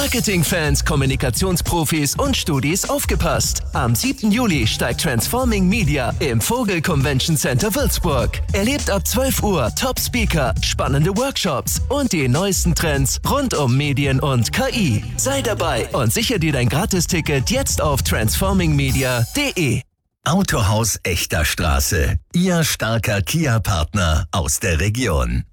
Marketingfans, Kommunikationsprofis und Studis aufgepasst. Am 7. Juli steigt Transforming Media im Vogel Convention Center Würzburg. Erlebt ab 12 Uhr Top-Speaker, spannende Workshops und die neuesten Trends rund um Medien und KI. Sei dabei und sichere dir dein Gratisticket jetzt auf transformingmedia.de. Autohaus Echter Straße. Ihr starker Kia-Partner aus der Region.